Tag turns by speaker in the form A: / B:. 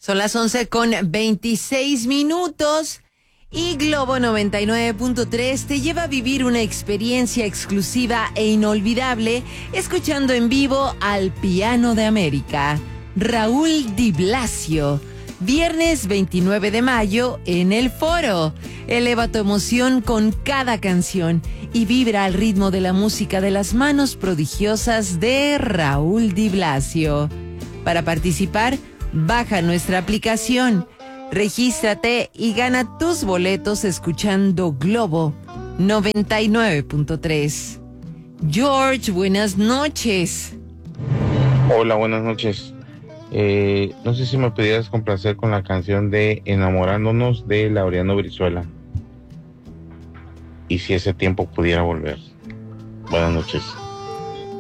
A: Son las 11:26 y Globo 99.3 te lleva a vivir una experiencia exclusiva e inolvidable escuchando en vivo al Piano de América, Raúl Di Blasio. Viernes 29 de mayo en el Foro. Eleva tu emoción con cada canción y vibra al ritmo de la música de las manos prodigiosas de Raúl Di Blasio. Para participar, baja nuestra aplicación, regístrate y gana tus boletos escuchando Globo 99.3. George, buenas noches.
B: Hola, buenas noches. No sé si me pudieras complacer con la canción de Enamorándonos de Laureano Brizuela. Y si ese tiempo pudiera volver. Buenas noches.